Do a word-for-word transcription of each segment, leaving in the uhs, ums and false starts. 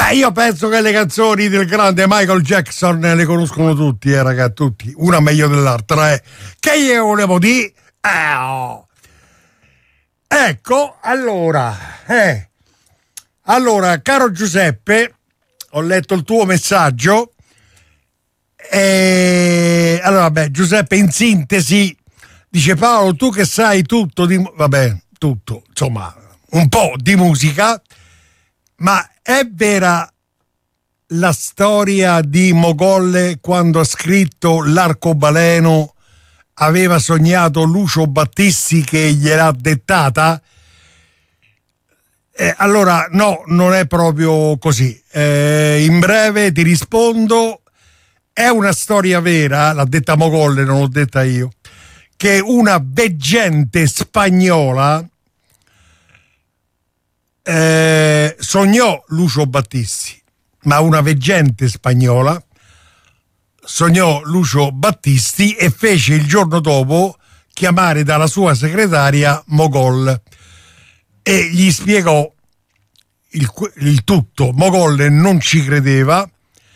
Ma io penso che le canzoni del grande Michael Jackson le conoscono tutti, eh, ragazzi, tutti. Una meglio dell'altra, eh. Che io volevo dire? Eh, oh. Ecco, allora, eh. Allora, caro Giuseppe, ho letto il tuo messaggio. E allora, vabbè, Giuseppe, in sintesi, dice: Paolo, tu che sai tutto di... Vabbè, tutto, insomma, un po' di musica, ma è vera la storia di Mogol quando ha scritto L'Arcobaleno aveva sognato Lucio Battisti che gliel'ha dettata? Eh, allora no, non è proprio così. Eh, in breve ti rispondo, è una storia vera, l'ha detta Mogol, non l'ho detta io, che una veggente spagnola Eh, sognò Lucio Battisti, ma una veggente spagnola sognò Lucio Battisti e fece il giorno dopo chiamare dalla sua segretaria Mogol e gli spiegò il, il tutto. Mogol non ci credeva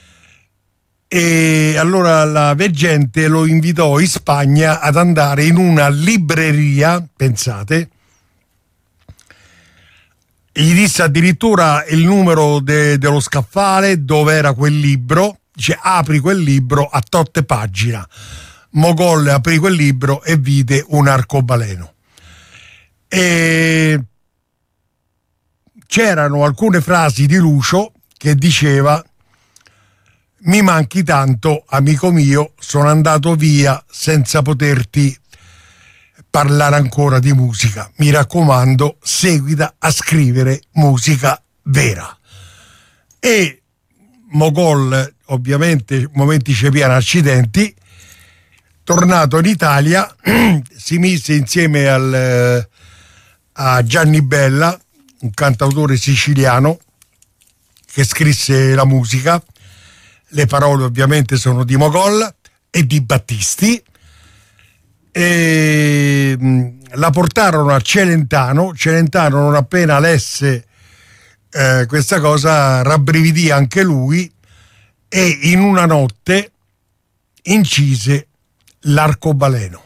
e allora la veggente lo invitò in Spagna ad andare in una libreria, pensate, gli disse addirittura il numero de, dello scaffale dove era quel libro, dice: apri quel libro a totte pagina. Mogol aprì quel libro e vide un arcobaleno e c'erano alcune frasi di Lucio che diceva: mi manchi tanto, amico mio, sono andato via senza poterti parlare ancora di musica, mi raccomando, seguita a scrivere musica vera. E Mogol, ovviamente, momenti c'è piano accidenti, tornato in Italia si mise insieme al, a Gianni Bella, un cantautore siciliano che scrisse la musica. Le parole ovviamente sono di Mogol e di Battisti. E la portarono a Celentano. Celentano, non appena lesse eh, questa cosa, rabbrividì anche lui e in una notte incise L'Arcobaleno.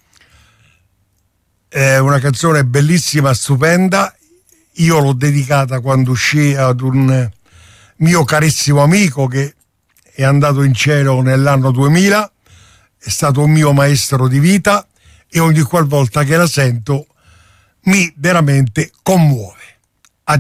È una canzone bellissima, stupenda. Io l'ho dedicata quando uscì ad un mio carissimo amico che è andato in cielo nell'anno duemila. È stato un mio maestro di vita e ogni qualvolta che la sento mi veramente commuove.